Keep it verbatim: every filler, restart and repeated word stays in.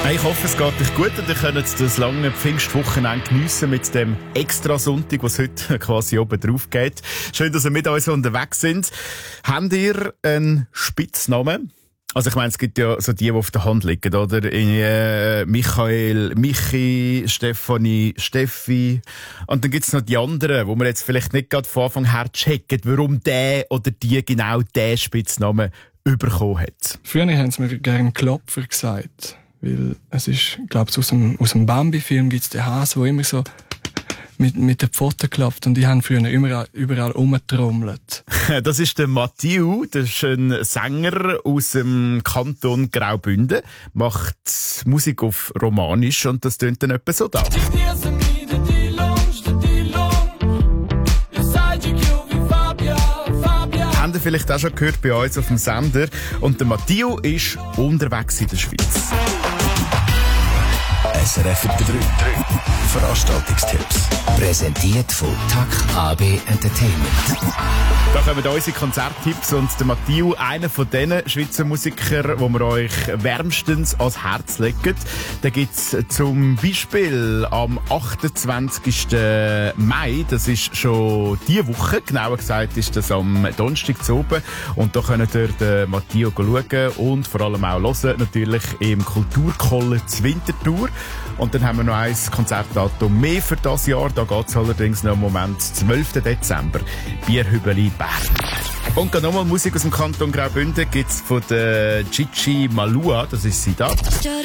Ich hoffe, es geht euch gut und ihr könnt das lange Pfingstwochenende geniessen mit dem Extra-Sonntag, was heute quasi oben drauf geht. Schön, dass ihr mit uns unterwegs sind. Habt ihr einen Spitznamen? Also ich meine, es gibt ja so die, die auf der Hand liegen, oder? Äh, Michael, Michi, Stefanie, Steffi. Und dann gibt's noch die anderen, wo man jetzt vielleicht nicht gerade von Anfang her checken, warum der oder die genau diesen Spitznamen bekommen hat. Früher haben sie mir gerne Klopfer gesagt. Weil es ist, glaube ich, aus dem, aus dem Bambi-Film gibt's den Hase, der immer so mit, mit den Pfoten klopft. Und die haben früher überall, überall rumgetrommelt. Das ist der Matthieu, das ist ein Sänger aus dem Kanton Graubünden. Macht Musik auf Romanisch und das tönt dann etwa so da. Habt ihr vielleicht auch schon gehört bei uns auf dem Sender. Und der Matthieu ist unterwegs in der Schweiz. S R F drei. Veranstaltungstipps. Präsentiert von T A C A B Entertainment. Da kommen unsere Konzerttipps und der Matthieu, einer von diesen Schweizer Musikern, die wir euch wärmstens ans Herz legen. Da gibt's zum Beispiel am achtundzwanzigsten Mai, das ist schon diese Woche, genauer gesagt ist das am Donnerstag zu oben. Und da könnt ihr den Matthieu schauen und vor allem auch hören, natürlich im Kulturkolleg Winterthur. Und dann haben wir noch ein Konzertdatum mehr für das Jahr. Da geht es allerdings noch im Moment, zwölften Dezember, Bierhübeli Bern. Und gerade nochmal Musik aus dem Kanton Graubünden gibt es von der Gigi Malua, das ist sie da.